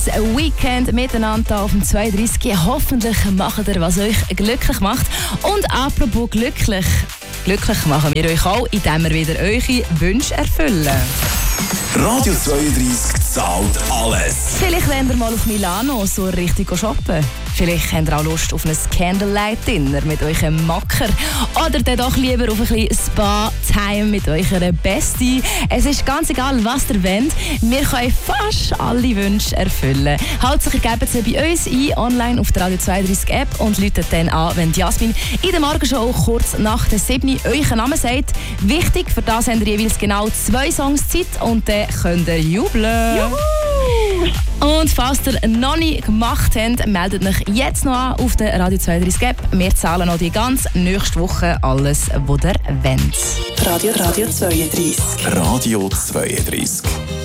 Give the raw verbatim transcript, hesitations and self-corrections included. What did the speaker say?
Weekend miteinander auf dem zweiunddreißig. Hoffentlich macht ihr, was euch glücklich macht. Und apropos glücklich, glücklich machen wir euch auch, indem wir wieder eure Wünsche erfüllen. Radio zweiunddreißig zahlt alles. Vielleicht wollt ihr mal auf Milano so richtig shoppen. Vielleicht habt ihr auch Lust auf ein Candlelight-Dinner mit eurem Macker. Oder dann doch lieber auf ein bisschen Spa-Time mit eurer Bestie. Es ist ganz egal, was ihr wollt. Wir können fast alle Wünsche erfüllen. Hauptsache, gebt sie bei uns ein, online auf der Radio zweiunddreißig App und läutet dann an, wenn Jasmin in der Morgenshow kurz nach der sieben euren Namen sagt. Wichtig, für das habt ihr jeweils genau zwei Songs Zeit und dann könnt ihr jubeln. Juhu! Und falls ihr noch nicht gemacht habt, meldet euch jetzt noch an auf der Radio zweiunddreißig App. Wir zahlen noch die ganze nächste Woche alles, was ihr wollt. Radio, Radio zweiunddreißig. Radio zweiunddreißig.